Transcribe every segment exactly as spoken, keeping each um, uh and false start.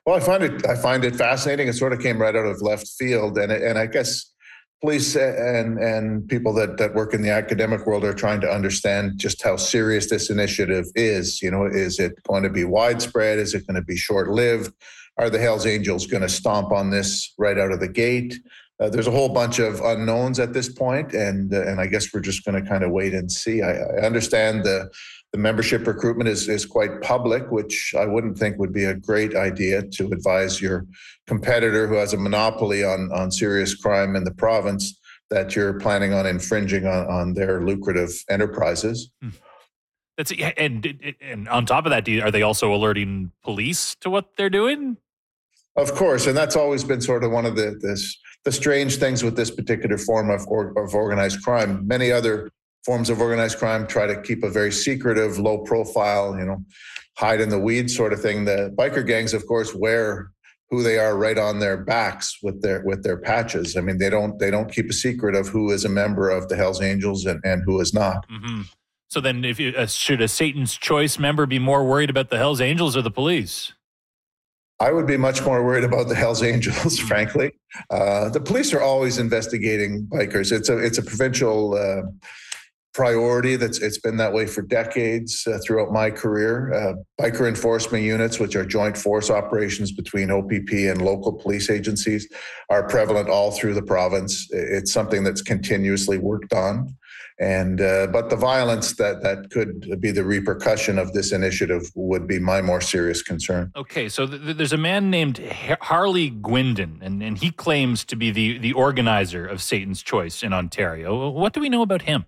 Well, I find it I find it fascinating. It sort of came right out of left field, and and I guess police and and people that that work in the academic world are trying to understand just how serious this initiative is. You know, is it going to be widespread? Is it going to be short-lived? Are the Hells Angels going to stomp on this right out of the gate? Uh, there's a whole bunch of unknowns at this point, and uh, and I guess we're just going to kind of wait and see. I, I understand the the membership recruitment is is quite public, which I wouldn't think would be a great idea to advise your competitor who has a monopoly on on serious crime in the province that you're planning on infringing on, on their lucrative enterprises. Hmm. That's and and on top of that, are they also alerting police to what they're doing? Of course, and that's always been sort of one of the this the strange things with this particular form of or, of organized crime. Many other forms of organized crime try to keep a very secretive, low profile, you know, hide in the weeds sort of thing. The biker gangs, of course, wear who they are right on their backs with their with their patches. I mean, they don't they don't keep a secret of who is a member of the Hells Angels and, and who is not. Mm-hmm. So then, if you, uh, should a Satan's Choice member be more worried about the Hells Angels or the police? I would be much more worried about the Hells Angels, frankly. Uh, the police are always investigating bikers. It's a it's a provincial uh, priority. That's it's been that way for decades uh, throughout my career. Uh, biker enforcement units, which are joint force operations between O P P and local police agencies, are prevalent all through the province. It's something that's continuously worked on. And uh, but the violence that that could be the repercussion of this initiative would be my more serious concern. Okay, so th- there's a man named Harley Gwindon, and, and he claims to be the, the organizer of Satan's Choice in Ontario. What do we know about him?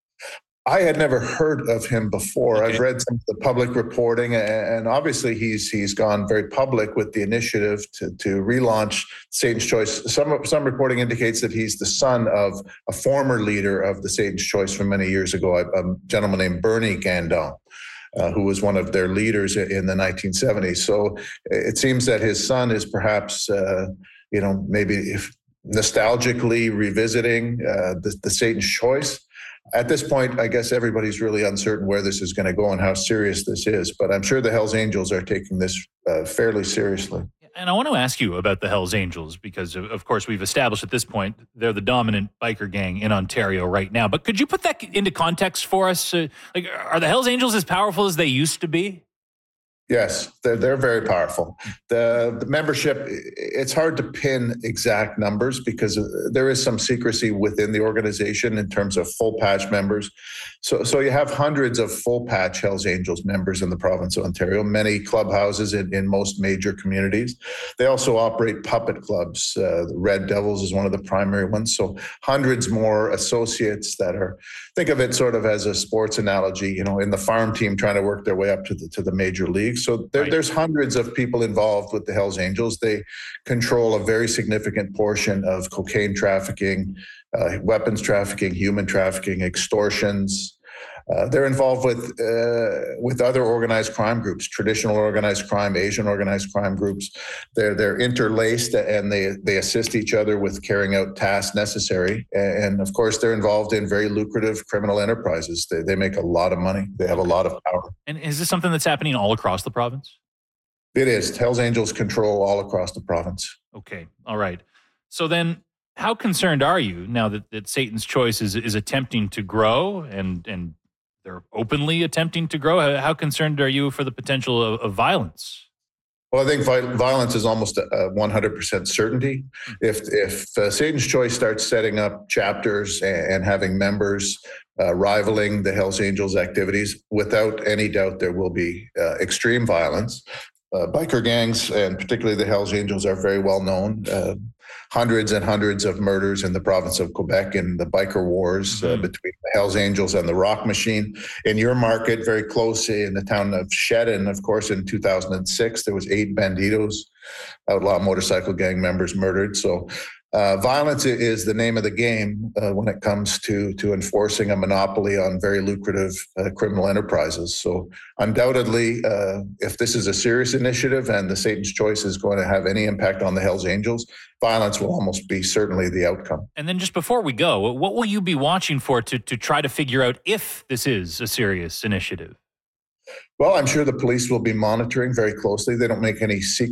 I had never heard of him before. Okay. I've read some of the public reporting, and obviously he's he's gone very public with the initiative to, to relaunch Satan's Choice. Some some reporting indicates that he's the son of a former leader of the Satan's Choice from many years ago, a, a gentleman named Bernie Gandon, uh, who was one of their leaders in the nineteen seventies. So it seems that his son is perhaps, uh, you know, maybe if nostalgically revisiting uh, the, the Satan's Choice. At this point, I guess everybody's really uncertain where this is going to go and how serious this is. But I'm sure the Hells Angels are taking this uh, fairly seriously. And I want to ask you about the Hells Angels because, of course, we've established at this point they're the dominant biker gang in Ontario right now. But could you put that into context for us? Uh, like, are the Hells Angels as powerful as they used to be? Yes, they're, they're very powerful. The, the membership, it's hard to pin exact numbers because there is some secrecy within the organization in terms of full patch members. So, so you have hundreds of full patch Hells Angels members in the province of Ontario, many clubhouses in, in most major communities. They also operate puppet clubs. Uh, the Red Devils is one of the primary ones. So hundreds more associates that are, think of it sort of as a sports analogy, you know, in the farm team trying to work their way up to the, to the major leagues. So there, right. There's hundreds of people involved with the Hells Angels. They control a very significant portion of cocaine trafficking, uh, weapons trafficking, human trafficking, extortions. Uh, they're involved with uh, with other organized crime groups, traditional organized crime, Asian organized crime groups. They're they're interlaced and they they assist each other with carrying out tasks necessary. And of course, they're involved in very lucrative criminal enterprises. They they make a lot of money. They have a lot of power. And is this something that's happening all across the province? It is. Hells Angels control all across the province. Okay. All right. So then, how concerned are you now that, that Satan's Choice is is attempting to grow and and they're openly attempting to grow? How concerned are you for the potential of, of violence? Well, I think violence is almost a one hundred percent certainty. If if uh, Satan's Choice starts setting up chapters and, and having members uh, rivaling the Hells Angels activities, without any doubt there will be uh, extreme violence. Uh, biker gangs, and particularly the Hells Angels, are very well known. Uh, hundreds and hundreds of murders in the province of Quebec in the biker wars mm-hmm. uh, between the Hells Angels and the Rock Machine. In your market, very close in the town of Shedden, of course, in two thousand six, there was eight banditos, outlaw motorcycle gang members murdered. So uh, violence is the name of the game uh, when it comes to, to enforcing a monopoly on very lucrative uh, criminal enterprises. So undoubtedly, uh, if this is a serious initiative and the Satan's Choice is going to have any impact on the Hells Angels, violence will almost be certainly the outcome. And then just before we go, what will you be watching for to, to try to figure out if this is a serious initiative? Well, I'm sure the police will be monitoring very closely. They don't make any secret